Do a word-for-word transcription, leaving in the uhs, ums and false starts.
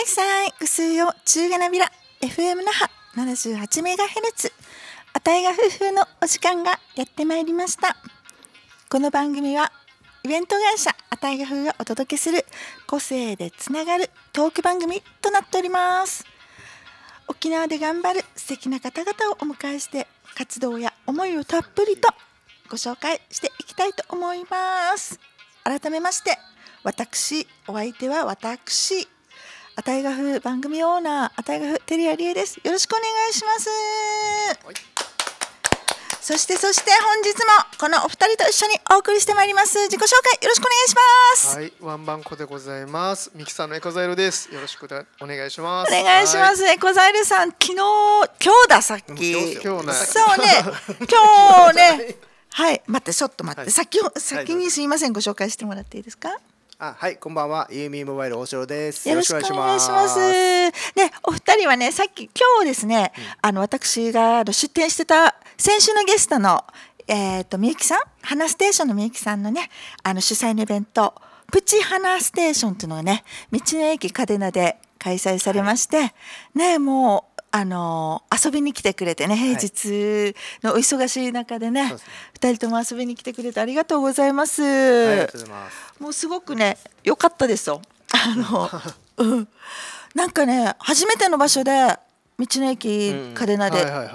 はいさい、うすうよ、中がなびら、エフエム 那覇 ななじゅうはちメガヘルツ、あたいが夫婦のお時間がやってまいりました。この番組は、イベント会社あたいが夫婦がお届けする個性でつながるトーク番組となっております。沖縄で頑張る素敵な方々をお迎えして、活動や思いをたっぷりとご紹介していきたいと思います。改めまして、私、お相手は私、あたいが夫婦番組オーナー、あたいが夫婦テリアリエです。よろしくお願いします。はい、そしてそして本日もこのお二人と一緒にお送りしてまいります。自己紹介よろしくお願いします。 はい、ワンバンコでございます。ミキさんのエコザイルです。よろしくお願いします。 お願いします。エコザイルさん、昨日今日ださっき。 今日ね。 そうね。今日ね。はい、待ってちょっと待って。はい、先先にすいません、ご紹介してもらっていいですか。 あ、はい、こんばんは。ユーミーモバイル大城です。 よろしくお願いします。ね、お二人はね、さっき今日ですね、うん、あの私が出店してた先週のゲストのえっとみゆきさん、花ステーションのみゆきさんのね、あの主催のイベント、プチ花ステーションというのがね、道の駅嘉手納で開催されまして、はい、ね、もうあの遊びに来てくれてね、平日のお忙しい中でね、はい、ふたりとも遊びに来てくれてありがとうございます。 ありがとうございます。 もうすごくね、良かったですよ。あの、うん、なんかね、初めての場所で道の駅嘉手納で